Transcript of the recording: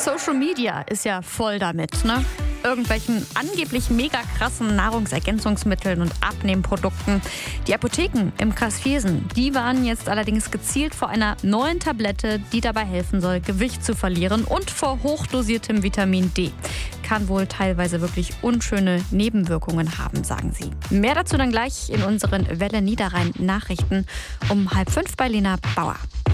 Social Media ist ja voll damit, ne? Irgendwelchen angeblich mega krassen Nahrungsergänzungsmitteln und Abnehmprodukten. Die Apotheken im Kreis Viersen, die warnen jetzt allerdings gezielt vor einer neuen Tablette, die dabei helfen soll, Gewicht zu verlieren und vor hochdosiertem Vitamin D. Kann wohl teilweise wirklich unschöne Nebenwirkungen haben, sagen sie. Mehr dazu dann gleich in unseren Welle Niederrhein Nachrichten um 4:30 bei Lena Bauer.